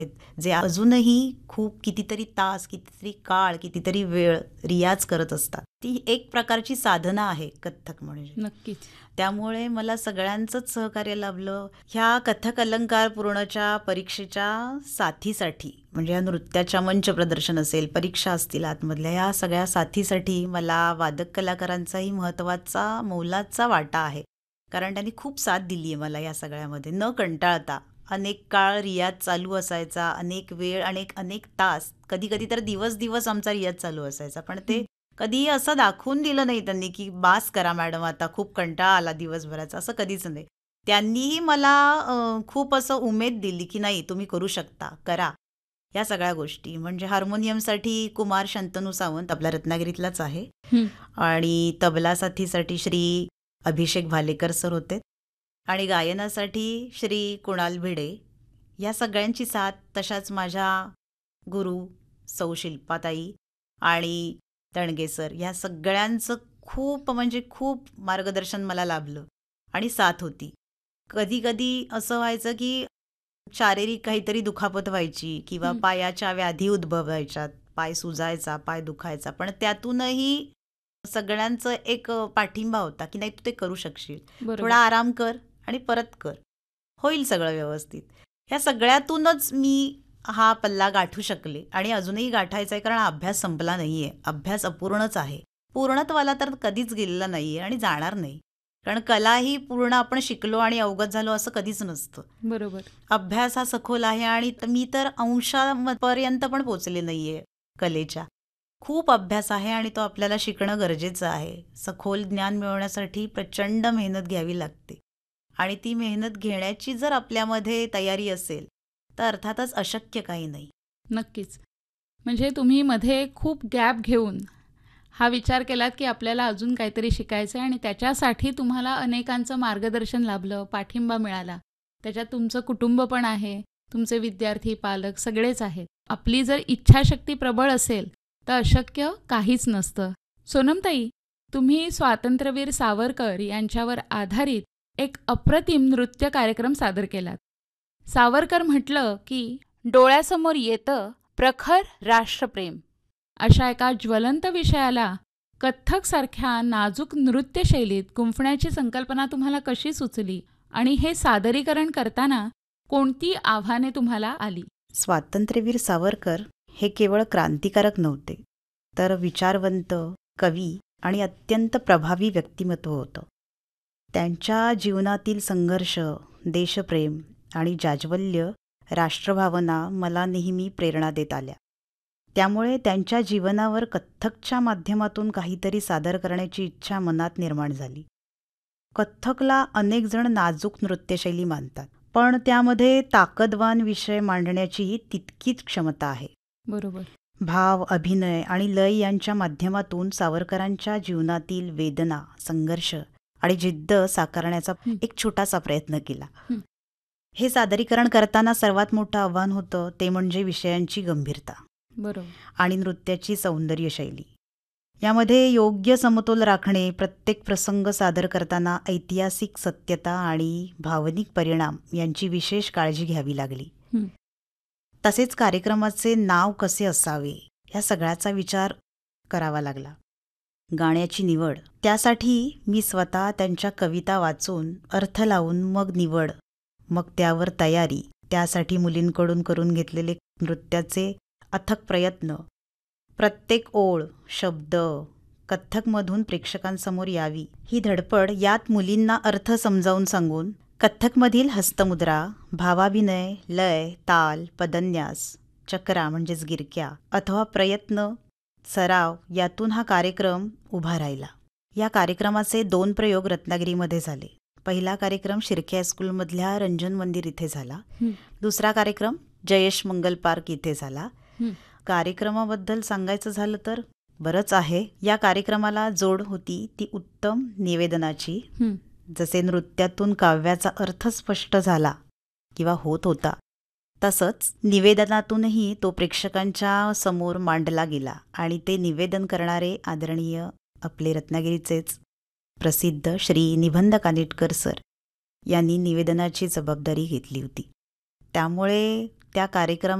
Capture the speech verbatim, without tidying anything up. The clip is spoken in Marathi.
जे अजूनही खूप कितीतरी तास, कितीतरी काळ, कितीतरी वेळ रियाज करत असतात. ती एक प्रकारची साधना आहे कथ्थक म्हणजे. नक्कीच. त्यामुळे मला सगळ्यांचंच सहकार्य लाभलं. ह्या कथ्थक अलंकार पूर्णच्या परीक्षेच्या साथीसाठी, म्हणजे या नृत्याच्या मंच प्रदर्शन असेल, परीक्षा असतील आतमधल्या, या सगळ्या साथीसाठी मला वादक कलाकारांचाही महत्त्वाचा, मोलाचा वाटा आहे. कारण त्यांनी खूप साथ दिली आहे मला या सगळ्यामध्ये, न कंटाळता. अनेक काळ रियाज चालू असायचा, अनेक वेळ, अनेक अनेक तास, कधी कधी तर दिवस दिवस आमचा रियाज चालू असायचा. पण ते कधीही असं दाखवून दिलं नाही त्यांनी की बास करा मॅडम, आता खूप कंटाळा आला दिवसभराचा, असं कधीच नाही. त्यांनीही मला अ, खूप असं उमेद दिली की नाही, तुम्ही करू शकता, करा या सगळ्या गोष्टी. म्हणजे हार्मोनियमसाठी कुमार शंतनू सावंत आपल्या रत्नागिरीतलाच आहे, हं. आणि तबला साथीसाठी श्री अभिषेक भालेकर सर होते, आणि गायनासाठी श्री कुणाल भिडे. या सगळ्यांची साथ, तशाच माझ्या गुरु सौ शिल्पाताई आणि तणगे सर, या सगळ्यांचं खूप म्हणजे खूप मार्गदर्शन मला लाभलं आणि साथ होती. कधी कधी असं व्हायचं की शारीरिक काहीतरी दुखापत व्हायची किंवा हं. पायाच्या व्याधी उद्भवायच्या, पाय सुजायचा, पाय दुखायचा, पण त्यातूनही सगळ्यांचं एक पाठिंबा होता की नाही, तू ते करू शकशील, बरोबर. थोडा आराम कर आणि परत कर, होईल सगळं व्यवस्थित. ह्या सगळ्यातूनच मी हा पल्ला गाठू शकले, आणि अजूनही गाठायचा आहे, कारण अभ्यास संपला नाहीये, अभ्यास अपूर्णच आहे. पूर्णत्वाला तर कधीच गेलेला नाहीये आणि जाणार नाही, कारण कला ही पूर्ण आपण शिकलो आणि अवगत झालो असं कधीच नसतं. बरोबर. अभ्यास हा सखोल आहे, आणि मी तर अंशापर्यंत पण पोचले नाहीये कलेच्या. खूप अभ्यास आहे आणि तो आपल्याला शिकणं गरजेचं आहे. सखोल ज्ञान मिळवण्यासाठी प्रचंड मेहनत घ्यावी लागते, आणि ती मेहनत घेण्याची जर आपल्यामध्ये तयारी असेल तर अर्थातच अशक्य काही नाही. नक्कीच. म्हणजे तुम्ही मध्ये खूप गॅप घेऊन हा विचार केलात की आपल्याला अजून काहीतरी शिकायचं आहे, आणि त्याच्यासाठी तुम्हाला अनेकांचं मार्गदर्शन लाभलं, पाठिंबा मिळाला. त्याच्यात तुमचं कुटुंब पण आहे, तुमचे विद्यार्थी, पालक सगळेच आहेत. आपली जर इच्छाशक्ती प्रबळ असेल तर अशक्य काहीच नसतं. सोनमताई, तुम्ही स्वातंत्र्यवीर सावरकर यांच्यावर आधारित एक अप्रतिम नृत्य कार्यक्रम सादर केलात. सावरकर म्हटलं की डोळ्यासमोर येतं प्रखर राष्ट्रप्रेम. अशा एका ज्वलंत विषयाला कथ्थकसारख्या नाजूक नृत्यशैलीत गुंफण्याची संकल्पना तुम्हाला कशी सुचली, आणि हे सादरीकरण करताना कोणती आव्हाने तुम्हाला आली? स्वातंत्र्यवीर सावरकर हे केवळ क्रांतिकारक नव्हते, तर विचारवंत, कवी आणि अत्यंत प्रभावी व्यक्तिमत्व होतं. त्यांच्या जीवनातील संघर्ष, देशप्रेम आणि जाज्वल्य राष्ट्रभावना मला नेहमी प्रेरणा देत आल्या. त्यामुळे त्यांच्या जीवनावर कथ्थकच्या माध्यमातून काहीतरी सादर करण्याची इच्छा मनात निर्माण झाली. कथ्थकला अनेक जण नाजूक नृत्यशैली मानतात, पण त्यामध्ये ताकदवान विषय मांडण्याचीही तितकीच क्षमता आहे. बरोबर. भाव, अभिनय आणि लय यांच्या माध्यमातून सावरकरांच्या जीवनातील वेदना, संघर्ष आणि जिद्द साकारण्याचा हं. एक छोटासा प्रयत्न केला. हं. हे सादरीकरण करताना सर्वात मोठं आव्हान होतं ते म्हणजे विषयांची गंभीरता बरोबर. आणि नृत्याची सौंदर्य शैली. यामध्ये योग्य समतोल राखणे, प्रत्येक प्रसंग सादर करताना ऐतिहासिक सत्यता आणि भावनिक परिणाम यांची विशेष काळजी घ्यावी लागली. हं. तसेच कार्यक्रमाचे नाव कसे असावे या सगळ्याचा विचार करावा लागला. गाण्याची निवड, त्यासाठी मी स्वतः त्यांच्या कविता वाचून, अर्थ लावून मग निवड, मग त्यावर तयारी, त्यासाठी मुलींकडून करून घेतलेले नृत्याचे अथक प्रयत्न, प्रत्येक ओळ, शब्द कथ्थकमधून प्रेक्षकांसमोर यावी ही धडपड, यात मुलींना अर्थ समजावून सांगून कथ्थकमधील हस्तमुद्रा, भावाभिनय, लय, ताल, पदन्यास, चक्रा म्हणजेच गिरक्या अथवा प्रयत्न, सराव यातून हा कार्यक्रम उभा राहिला. या कार्यक्रमाचे दोन प्रयोग रत्नागिरीमध्ये झाले. पहिला कार्यक्रम शिर्के हायस्कूलमधल्या रंजन मंदिर इथे झाला. हं. दुसरा कार्यक्रम जयेश मंगल पार्क इथे झाला. हं. कार्यक्रमाबद्दल सांगायचं झालं तर बरंच आहे. या कार्यक्रमाला जोड होती ती उत्तम निवेदनाची. हं. जसे नृत्यातून काव्याचा अर्थ स्पष्ट झाला किंवा होत होता, तसंच निवेदनातूनही तो प्रेक्षकांच्या समोर मांडला गेला, आणि ते निवेदन करणारे आदरणीय आपले रत्नागिरीचेच प्रसिद्ध श्री निबंध कानिटकर सर यांनी निवेदनाची जबाबदारी घेतली होती. त्यामुळे त्या कार्यक्रम